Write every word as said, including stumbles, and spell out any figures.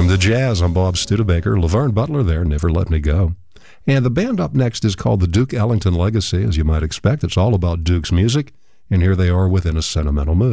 The Jazz. I'm Bob Studebaker. Laverne Butler there, Never Let Me Go. And the band up next is called the Duke Ellington Legacy. As you might expect, it's all about Duke's music. And here they are within a sentimental mood.